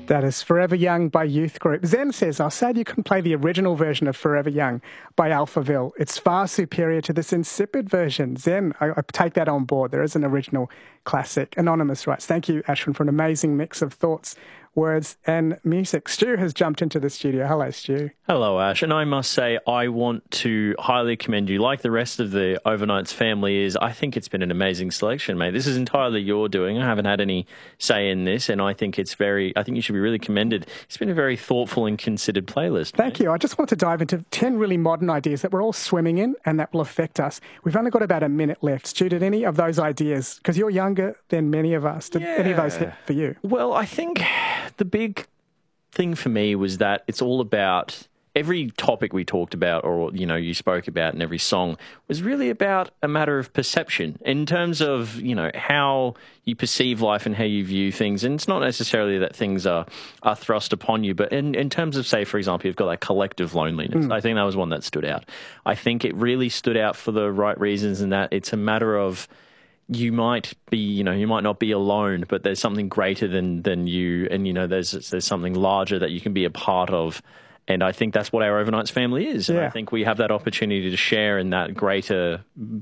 That is Forever Young by Youth Group. Zen says, "I'm sad you couldn't play the original version of Forever Young by Alphaville. It's far superior to this insipid version." Zen, I take that on board. There is an original classic. Anonymous writes, "Thank you, Ashwin, for an amazing mix of thoughts, words and music." Stu has jumped into the studio. Hello, Stu. Hello, Ash. And I must say, I want to highly commend you. Like the rest of the Overnights family I think it's been an amazing selection, mate. This is entirely your doing. I haven't had any say in this, and I think you should be really commended. It's been a very thoughtful and considered playlist. Thank you. I just want to dive into 10 really modern ideas that we're all swimming in and that will affect us. We've only got about a minute left. Stu, did any of those ideas, because you're younger than many of us, did any of those hit for you? Well, I think the big thing for me was that it's all about every topic we talked about or, you spoke about in every song was really about a matter of perception in terms of, how you perceive life and how you view things. And it's not necessarily that things are thrust upon you, but in terms of, say, for example, you've got that collective loneliness. I think that was one that stood out. I think it really stood out for the right reasons in that it's a matter of you might be, you might not be alone, but there's something greater than you, and there's something larger that you can be a part of. And I think that's what our Overnights family is. And I think we have that opportunity to share in that greater